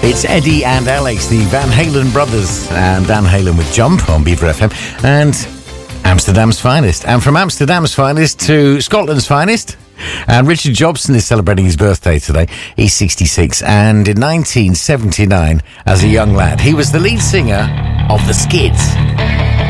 It's Eddie and Alex, the Van Halen brothers, and Van Halen with Jump on Beaver FM, and Amsterdam's finest. And from Amsterdam's finest to Scotland's finest. And Richard Jobson is celebrating his birthday today. He's 66, and in 1979, as a young lad, he was the lead singer of the Skids.